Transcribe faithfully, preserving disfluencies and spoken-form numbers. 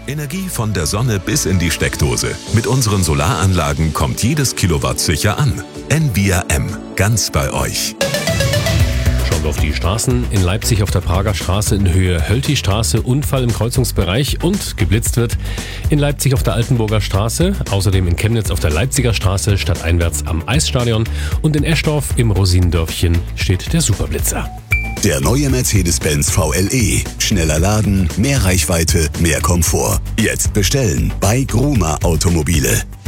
Energie von der Sonne bis in die Steckdose. Mit unseren Solaranlagen kommt jedes Kilowatt sicher an. N V R M, ganz bei euch. Schauen wir auf die Straßen. In Leipzig auf der Prager Straße in Höhe Hölti-Straße, Unfall im Kreuzungsbereich und geblitzt wird. In Leipzig auf der Altenburger Straße, außerdem in Chemnitz auf der Leipziger Straße, stadteinwärts am Eisstadion und in Eschdorf im Rosinendörfchen steht der Superblitzer. Der neue Mercedes-Benz V L E. Schneller laden, mehr Reichweite, mehr Komfort. Jetzt bestellen bei Gruma Automobile.